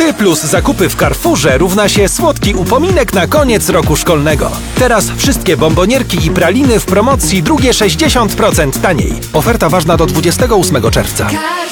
Ty plus zakupy w Carrefourze równa się słodki upominek na koniec roku szkolnego. Teraz wszystkie bombonierki i praliny w promocji, drugie 60% taniej. Oferta ważna do 28 czerwca.